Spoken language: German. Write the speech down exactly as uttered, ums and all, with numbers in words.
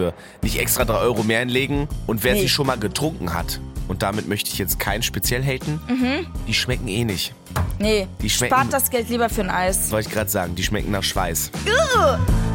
dafür nicht extra drei Euro mehr hinlegen. Und wer Nee. sie schon mal getrunken hat, und damit möchte ich jetzt keinen speziell haten, Mhm. die schmecken eh nicht. Nee, Die schmecken- spart das Geld lieber für ein Eis. Wollte ich gerade sagen, die schmecken nach Schweiß. Ugh.